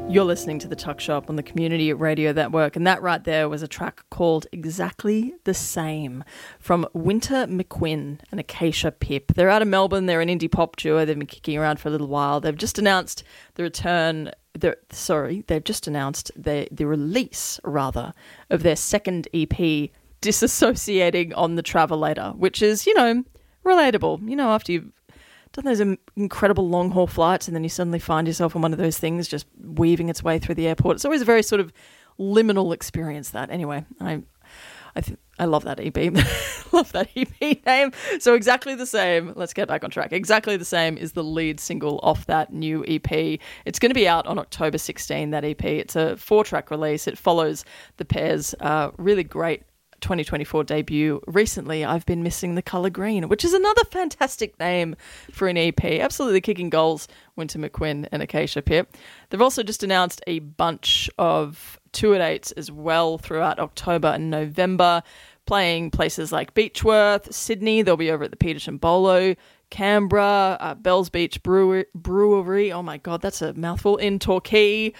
You're listening to The Tuck Shop on the Community Radio Network, and that right there was a track called Exactly the Same from Winter McQuinn and Acacia Pip. They're out of Melbourne. They're an indie pop duo. They've been kicking around for a little while. They've just announced the release of their second EP, Disassociating on the Travelator, which is, relatable. After you've done those incredible long-haul flights and then you suddenly find yourself on one of those things just weaving its way through the airport. It's always a very sort of liminal experience, that. Anyway, I love that EP. Love that EP name. So Exactly the Same. Let's get back on track. Exactly the Same is the lead single off that new EP. It's going to be out on October 16, that EP. It's a 4-track release. It follows the pair's really great 2024 debut. Recently, I've Been Missing the Colour Green, which is another fantastic name for an EP. Absolutely kicking goals, Winter McQuinn and Acacia Pip. They've also just announced a bunch of tour dates as well throughout October and November, playing places like Beechworth, Sydney. They'll be over at the Petersham Bolo, Canberra, Bells Beach Brewery. Oh my God, that's a mouthful. In Torquay,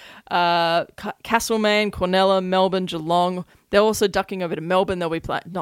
Castlemaine, Cornella, Melbourne, Geelong. They're also ducking over to Melbourne. They'll be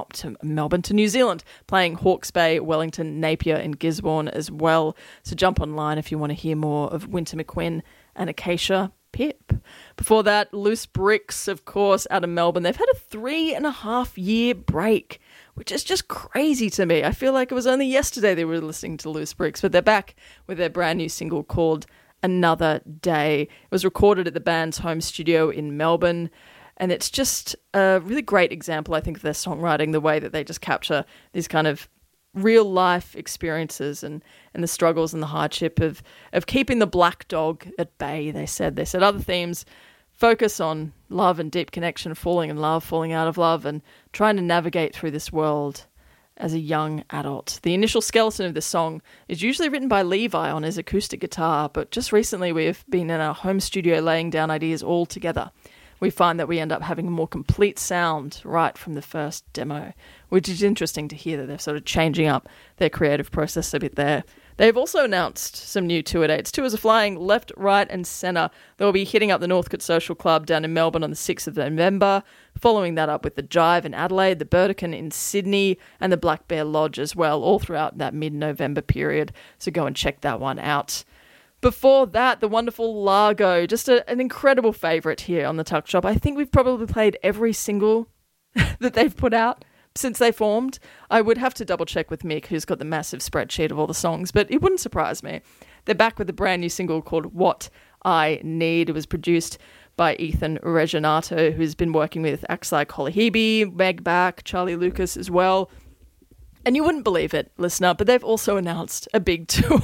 to New Zealand, playing Hawke's Bay, Wellington, Napier, and Gisborne as well. So jump online if you want to hear more of Winter McQuinn and Acacia Pip. Before that, Loose Bricks, of course, out of Melbourne. They've had a 3.5-year break, which is just crazy to me. I feel like it was only yesterday they were listening to Loose Bricks, but they're back with their brand new single called Another Day. It was recorded at the band's home studio in Melbourne, and it's just a really great example, I think, of their songwriting, the way that they just capture these kind of real life experiences and the struggles and the hardship of keeping the black dog at bay. They said other themes focus on love and deep connection, falling in love, falling out of love, and trying to navigate through this world as a young adult. The initial skeleton of the song is usually written by Levi on his acoustic guitar, but just recently we've been in our home studio laying down ideas all together. We find that we end up having a more complete sound right from the first demo, which is interesting to hear that they're sort of changing up their creative process a bit there. They've also announced some new tour dates. Tours are flying left, right and centre. They'll be hitting up the Northcote Social Club down in Melbourne on the 6th of November, following that up with the Jive in Adelaide, the Burdekin in Sydney and the Black Bear Lodge as well, all throughout that mid-November period. So go and check that one out. Before that, the wonderful Largo, just an incredible favourite here on the Tuck Shop. I think we've probably played every single that they've put out since they formed. I would have to double check with Mick, who's got the massive spreadsheet of all the songs, but it wouldn't surprise me. They're back with a brand new single called What I Need. It was produced by Ethan Reginato, who's been working with acts like Holly Hebe, Meg Back, Charlie Lucas as well. And you wouldn't believe it, listener, but they've also announced a big tour.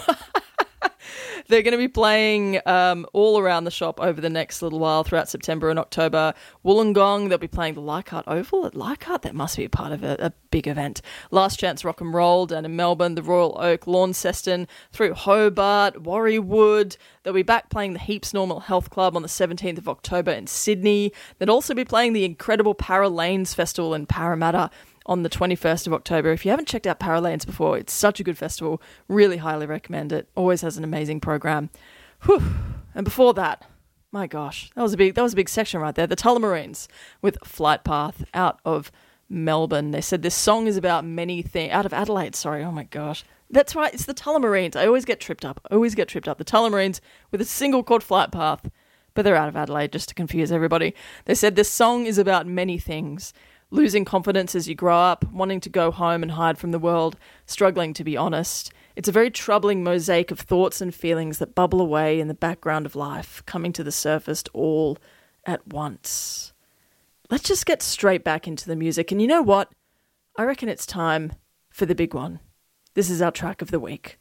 They're going to be playing all around the shop over the next little while throughout September and October. Wollongong, they'll be playing the Leichhardt Oval at Leichhardt. That must be a part of a big event. Last Chance Rock and Roll down in Melbourne, the Royal Oak, Launceston, through Hobart, Warriewood. They'll be back playing the Heaps Normal Health Club on the 17th of October in Sydney. They'll also be playing the incredible Para Lanes Festival in Parramatta on the 21st of October. If you haven't checked out Para Lanes before, it's such a good festival. Really highly recommend it. Always has an amazing program. Whew. And before that, my gosh, that was a big section right there. The Tullamarines with Flight Path out of Melbourne. They said this song is about many things. Out of Adelaide, sorry. Oh my gosh. That's right. It's the Tullamarines. I always get tripped up. The Tullamarines with a single called Flight Path, but they're out of Adelaide, just to confuse everybody. They said this song is about many things. Losing confidence as you grow up, wanting to go home and hide from the world, struggling to be honest. It's a very troubling mosaic of thoughts and feelings that bubble away in the background of life, coming to the surface all at once. Let's just get straight back into the music. And you know what? I reckon it's time for the big one. This is our track of the week.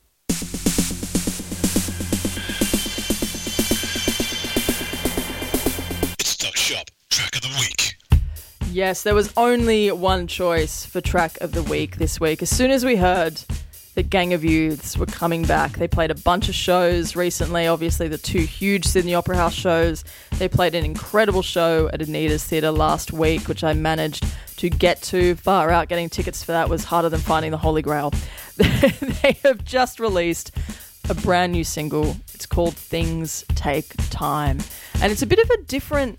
It's Tuck Shop Track of the Week. Yes, there was only one choice for track of the week this week. As soon as we heard that Gang of Youths were coming back, they played a bunch of shows recently, obviously the 2 huge Sydney Opera House shows. They played an incredible show at Anita's Theatre last week, which I managed to get to. Far out, getting tickets for that was harder than finding the Holy Grail. They have just released a brand new single. It's called Things Take Time. And it's a bit of a different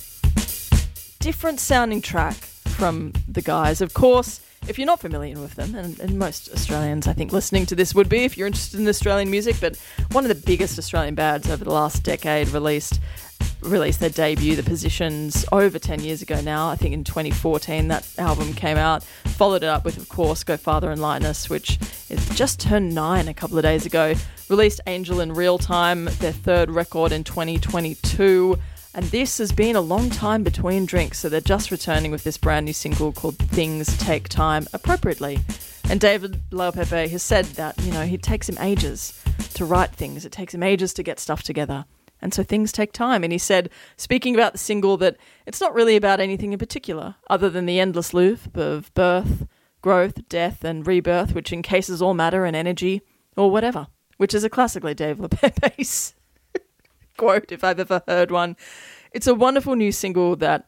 sounding track from the guys. Of course, if you're not familiar with them, and most Australians, I think, listening to this would be if you're interested in Australian music, but one of the biggest Australian bands over the last decade released their debut, The Positions, over 10 years ago now. I think in 2014 that album came out. Followed it up with, of course, Go Farther and Lightness, which is just turned 9 a couple of days ago. Released Angel in Real Time, their third record in 2022. And this has been a long time between drinks, so they're just returning with this brand new single called Things Take Time, appropriately. And David LaPepe has said that, it takes him ages to write things. It takes him ages to get stuff together. And so things take time. And he said, speaking about the single, that it's not really about anything in particular, other than the endless loop of birth, growth, death, and rebirth, which encases all matter and energy, or whatever, which is a classically Dave LaPepe's quote, if I've ever heard one. It's a wonderful new single that,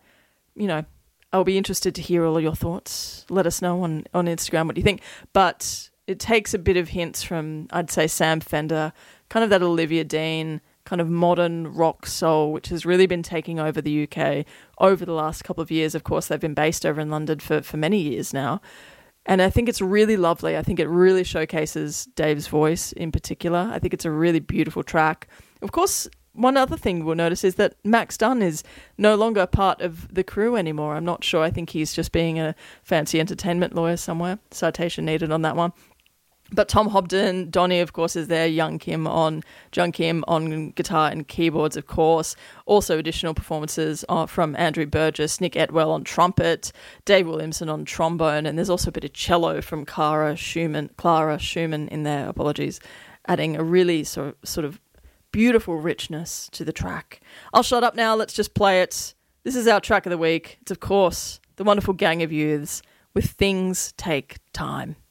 I'll be interested to hear all of your thoughts. Let us know on Instagram what you think. But it takes a bit of hints from, I'd say, Sam Fender, kind of that Olivia Dean, kind of modern rock soul, which has really been taking over the UK over the last couple of years. Of course, they've been based over in London for many years now. And I think it's really lovely. I think it really showcases Dave's voice in particular. I think it's a really beautiful track. Of course, one other thing we'll notice is that Max Dunn is no longer part of the crew anymore. I'm not sure. I think he's just being a fancy entertainment lawyer somewhere. Citation needed on that one. But Tom Hobden, Donny, of course, is there. Jung Kim on guitar and keyboards, of course. Also additional performances from Andrew Burgess, Nick Etwell on trumpet, Dave Williamson on trombone, and there's also a bit of cello from Clara Schumann in there, apologies, adding a really sort of beautiful richness to the track. I'll shut up now. Let's just play it. This is our track of the week. It's, of course, the wonderful Gang of Youths with Things Take Time.